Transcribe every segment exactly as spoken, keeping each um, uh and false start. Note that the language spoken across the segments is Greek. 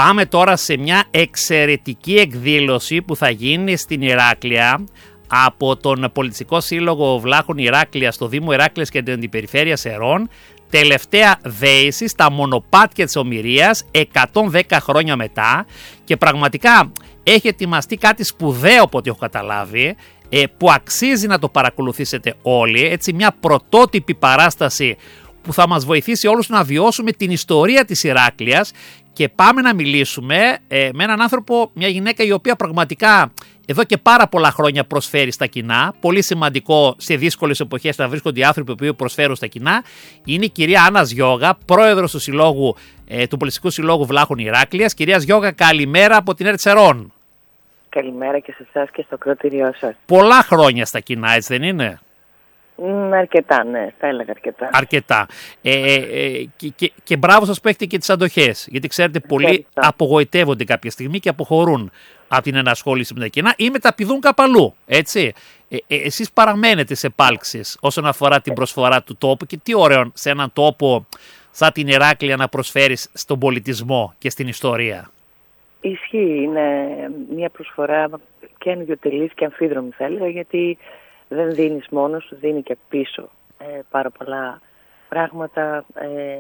Πάμε τώρα σε μια εξαιρετική εκδήλωση που θα γίνει στην Ηράκλεια από τον Πολιτιστικό Σύλλογο Βλάχων Ηράκλεια στο Δήμο Ηράκλειας και την Αντιπεριφέρεια Σερών. Τελευταία δέηση στα μονοπάτια της Ομηρίας εκατόν δέκα χρόνια μετά, και πραγματικά έχει ετοιμαστεί κάτι σπουδαίο από ό,τι έχω καταλάβει, που αξίζει να το παρακολουθήσετε όλοι. Έτσι, μια πρωτότυπη παράσταση που θα μας βοηθήσει όλους να βιώσουμε την ιστορία της Ηράκλειας. Και πάμε να μιλήσουμε ε, με έναν άνθρωπο, μια γυναίκα η οποία πραγματικά εδώ και πάρα πολλά χρόνια προσφέρει στα κοινά. Πολύ σημαντικό σε δύσκολες εποχές να βρίσκονται οι άνθρωποι που προσφέρουν στα κοινά. Είναι η κυρία Άννα Γιώγα, πρόεδρος του, συλλόγου, ε, του Πολιτιστικού Συλλόγου Βλάχων Ηράκλειας. Κυρία Γιώγα, καλημέρα από την ΕΡΤ Σερών. Καλημέρα και σε εσάς και στο ακροατήριό σας. Πολλά χρόνια στα κοινά, έτσι δεν είναι? Mm, αρκετά, ναι, θα έλεγα αρκετά. Αρκετά. Ε, ε, ε, και, και, και μπράβο σας που έχετε και τις αντοχές. Γιατί ξέρετε, πολλοί Ευχαριστώ. απογοητεύονται κάποια στιγμή και αποχωρούν από την ενασχόληση με τα κοινά ή μεταπηδούν κάπου αλλού. Έτσι. Ε, ε, εσείς παραμένετε σε επάλξεις όσον αφορά την προσφορά του τόπου, και τι ωραίο σε έναν τόπο σαν την Ηράκλεια να προσφέρεις στον πολιτισμό και στην ιστορία. Ισχύει, είναι μια προσφορά και ανιδιοτελής και αμφίδρομη, θα έλεγα, γιατί δεν δίνεις μόνο σου, δίνει και πίσω ε, πάρα πολλά πράγματα. Ε,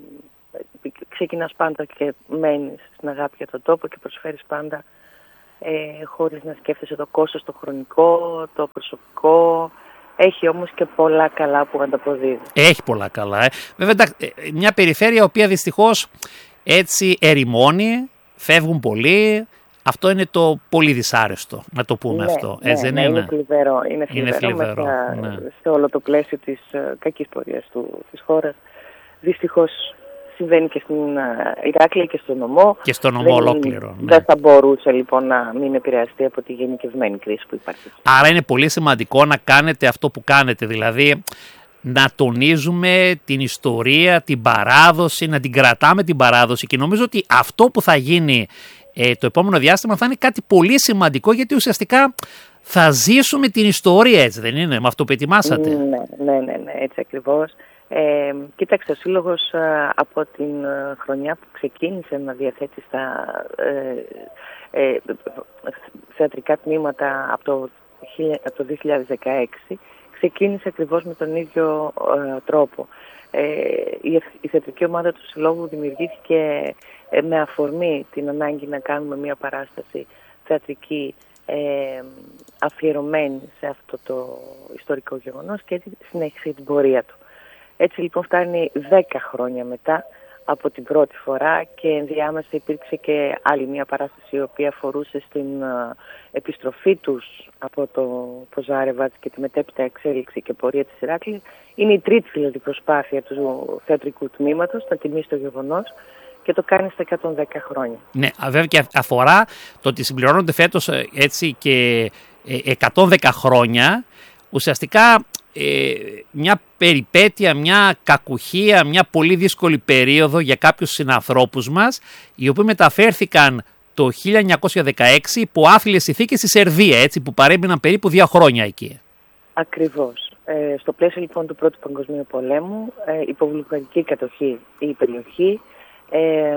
ξεκινάς πάντα και μένεις στην αγάπη για τον τόπο και προσφέρεις πάντα ε, χωρίς να σκέφτεσαι το κόστος, το χρονικό, το προσωπικό. Έχει όμως και πολλά καλά που ανταποδίδει. Έχει πολλά καλά. Ε. Βέβαια, μια περιφέρεια η οποία δυστυχώς έτσι ερημώνει, φεύγουν πολλοί. Αυτό είναι το πολύ δυσάρεστο, να το πούμε, ναι, αυτό. Ναι, Έτσι, ναι, είναι, είναι θλιβερό. Είναι θλιβερό, είναι θλιβερό μέσα, ναι. σε όλο το πλαίσιο της uh, κακής πορείας του, της χώρας. Δυστυχώς συμβαίνει και στην uh, Ηράκλεια και στο νομό. Και στο νομό δεν, ολόκληρο. Ναι. Δεν θα μπορούσε λοιπόν να μην επηρεαστεί από τη γενικευμένη κρίση που υπάρχει. Άρα είναι πολύ σημαντικό να κάνετε αυτό που κάνετε, δηλαδή να τονίζουμε την ιστορία, την παράδοση, να την κρατάμε την παράδοση, και νομίζω ότι αυτό που θα γίνει ε, το επόμενο διάστημα θα είναι κάτι πολύ σημαντικό, γιατί ουσιαστικά θα ζήσουμε την ιστορία, έτσι δεν είναι, με αυτό που ετοιμάσατε? Ναι, ναι, ναι, ναι, έτσι ακριβώς. Ε, κοίταξε, ο Σύλλογος α, από την α, χρονιά που ξεκίνησε να διαθέτει στα ε, ε, θεατρικά τμήματα από το, από το δύο χιλιάδες δεκαέξι, ξεκίνησε ακριβώς με τον ίδιο ε, τρόπο. Ε, η, η θεατρική ομάδα του Συλλόγου δημιουργήθηκε ε, με αφορμή την ανάγκη να κάνουμε μια παράσταση θεατρική ε, αφιερωμένη σε αυτό το ιστορικό γεγονός, και έτσι συνέχισε την πορεία του. Έτσι λοιπόν φτάνει δέκα χρόνια μετά από την πρώτη φορά, και ενδιάμεσα υπήρξε και άλλη μια παράσταση η οποία αφορούσε στην uh, επιστροφή τους από το Ποζάρεβατ και τη μετέπειτα εξέλιξη και πορεία της Ηράκλειας. Είναι η τρίτη δηλαδή προσπάθεια του θεατρικού τμήματος να τιμήσει το γεγονός, και το κάνει στα εκατόν δέκα χρόνια. Ναι, βέβαια, και αφορά το ότι συμπληρώνονται φέτος έτσι και εκατόν δέκα χρόνια. Ουσιαστικά ε, μια περιπέτεια, μια κακουχία, μια πολύ δύσκολη περίοδο για κάποιους συνανθρώπους μας, οι οποίοι μεταφέρθηκαν το χίλια εννιακόσια δεκαέξι υπό άθλιες συνθήκες στη Σερβία, έτσι, που παρέμειναν περίπου δύο χρόνια εκεί. Ακριβώς. Ε, στο πλαίσιο λοιπόν του Πρώτου Παγκοσμίου Πολέμου, ε, υπό βουλγαρική κατοχή η περιοχή, ε,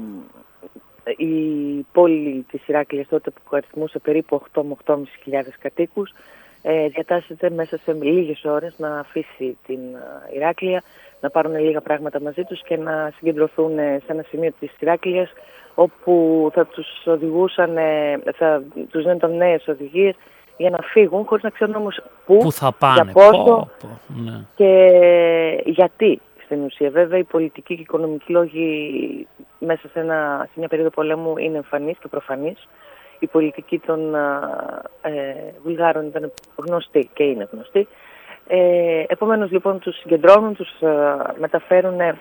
η πόλη της Ηράκλειας τότε, που αριθμούσε περίπου οκτώ με οκτώ χιλιάδες πεντακόσιους κατοίκους, ε, διατάσσεται μέσα σε λίγες ώρες να αφήσει την uh, Ηράκλεια, να πάρουν λίγα πράγματα μαζί τους και να συγκεντρωθούν σε ένα σημείο της Ηράκλειας, όπου θα τους οδηγούσαν, θα τους δίνουν νέες οδηγίες για να φύγουν, χωρίς να ξέρουν όμως πού, πού θα πάνε, για πόσο πω, πω, ναι. και γιατί. Στην ουσία, βέβαια, οι πολιτικοί και οι οικονομικοί λόγοι μέσα σε, ένα, σε μια περίοδο πολέμου είναι εμφανείς και προφανείς. Η πολιτική των ε, Βουλγάρων ήταν γνωστή και είναι γνωστή. Ε, επομένως, λοιπόν, τους συγκεντρώνουν, τους ε, μεταφέρουν ε,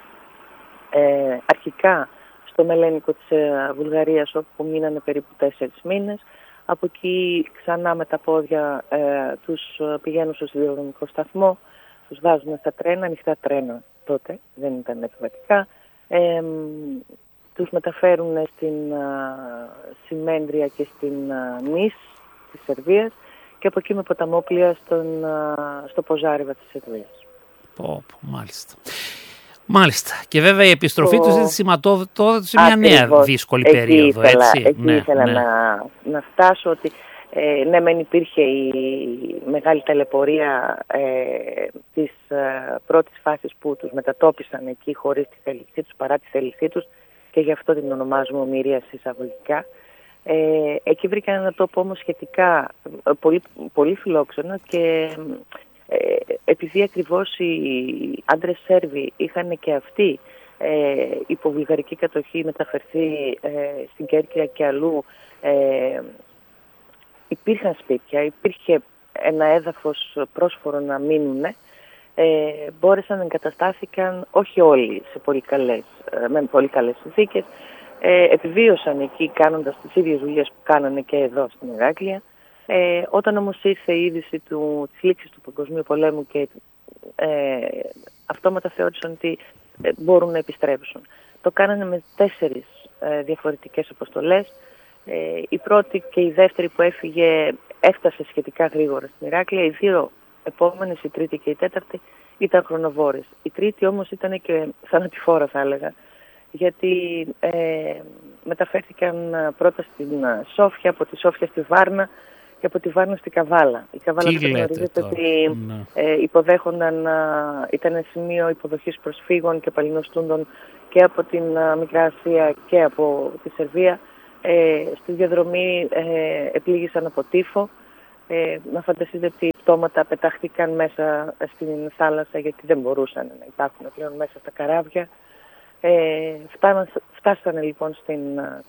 αρχικά στο Μελένικο της ε, Βουλγαρίας, όπου μείνανε περίπου τέσσερις μήνες. Από εκεί ξανά με τα πόδια ε, τους πηγαίνουν στο σιδηροδρομικό σταθμό, τους βάζουν στα τρένα, ανοιχτά τρένα τότε, δεν ήταν επιβατικά. Ε, τους μεταφέρουν στην α, Σημέντρια και στην α, Νις της Σερβίας, και από εκεί με ποταμόπλια στον, α, στο Ποζάρεβα της Σερβίας. Πω, πω, μάλιστα. Μάλιστα. Και βέβαια η επιστροφή το... τους είναι σηματόδοτο σε μια νέα δύσκολη εκεί περίοδο. Ήθελα, έτσι. Εκεί ναι, ήθελα ναι. Να, να φτάσω ότι ε, ναι, μεν υπήρχε η μεγάλη ταλαιπωρία ε, της ε, πρώτης φάσης που τους μετατόπισαν εκεί χωρίς τη θέλησή τους, παρά τη θέλησή τους, και γι' αυτό την ονομάζουμε ομηρία εισαγωγικά. Ε, εκεί βρήκα ένα τόπο όμως σχετικά πολύ, πολύ φιλόξενο και ε, επειδή ακριβώς οι άντρες Σέρβοι είχαν και αυτοί ε, υπό βουλγαρική κατοχή μεταφερθεί ε, στην Κέρκυρα και αλλού, ε, υπήρχαν σπίτια, υπήρχε ένα έδαφος πρόσφορο να μείνουν, ε, μπόρεσαν να εγκαταστάθηκαν, όχι όλοι σε πολύ καλές, με πολύ καλές συνθήκες, ε, επιβίωσαν εκεί κάνοντας τις ίδιες δουλειές που κάνανε και εδώ στην Ηράκλεια. Ε, όταν όμως ήρθε η είδηση του, της λήξης του Παγκοσμίου Πολέμου και ε, αυτόματα θεώρησαν ότι ε, μπορούν να επιστρέψουν. Το κάνανε με τέσσερις ε, διαφορετικές αποστολές. Ε, η πρώτη και η δεύτερη που έφυγε έφτασε σχετικά γρήγορα στην Ηράκλεια. Οι δύο επόμενες, η τρίτη και η τέταρτη, ήταν χρονοβόρες. Η τρίτη όμως ήταν και θανατηφόρα, θα έλεγα, γιατί ε, μεταφέρθηκαν πρώτα στην Σόφια, από τη Σόφια στη Βάρνα και από τη Βάρνα στη Καβάλα. Η Καβάλα, δεν γνωρίζετε ότι ε, υποδέχονταν, α, ήταν σημείο υποδοχής προσφύγων και παλινοστούντων και από την α, Μικρά Ασία και από τη Σερβία. Ε, στη διαδρομή ε, επλήγησαν από τύφο. Ε, να φανταστείτε ότι οι πτώματα πετάχτηκαν μέσα στην θάλασσα, γιατί δεν μπορούσαν να υπάρχουν πλέον μέσα στα καράβια. Ε, φτάναν, φτάσανε λοιπόν στην